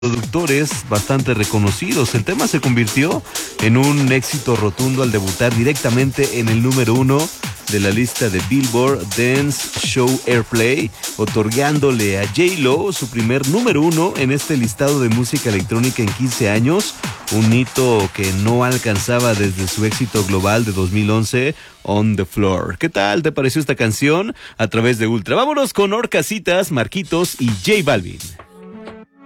productores bastante reconocidos. El tema se convirtió en un éxito rotundo al debutar directamente en el número 1 de la lista de Billboard Dance Show Airplay, otorgándole a J-Lo su primer número 1 en este listado de música electrónica en 15 años, un hito que no alcanzaba desde su éxito global de 2011, On the Floor. ¿Qué tal te pareció esta canción? A través de Ultra. Vámonos con Orcasitas, Marquitos y J Balvin.